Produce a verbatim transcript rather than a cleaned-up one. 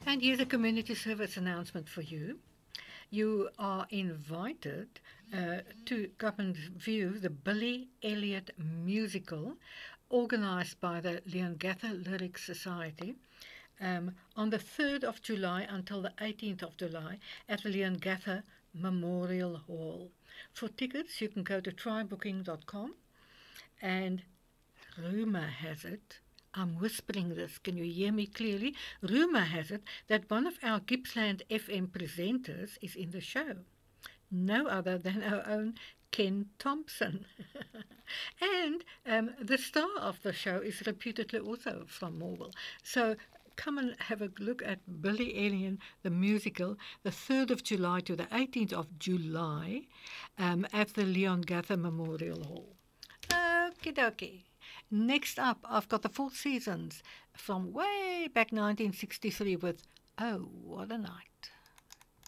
And here's a community service announcement for you. You are invited uh, to come and view the Billy Elliot musical organized by the Leongatha Lyric Society um, on the third of July until the eighteenth of July at the Leongatha Memorial Hall. For tickets, you can go to try booking dot com, and rumor has it, I'm whispering this, can you hear me clearly? Rumor has it that one of our Gippsland F M presenters is in the show. No other than our own Ken Thompson. and um, the star of the show is reputedly also from Morwell. So come and have a look at Billy Elliot, the musical, the third of July to the eighteenth of July um, at the Leongatha Memorial Hall. Okie dokie. Next up, I've got the Four Seasons from way back nineteen sixty-three with Oh, What a Night.